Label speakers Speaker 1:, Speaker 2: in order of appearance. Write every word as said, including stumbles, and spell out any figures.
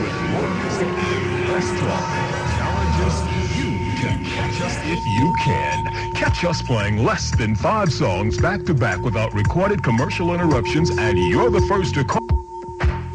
Speaker 1: with more music and less talk. Challenge us, you can catch us if you can. Catch us playing less than five songs back to back without recorded commercial interruptions, and you're the first to call.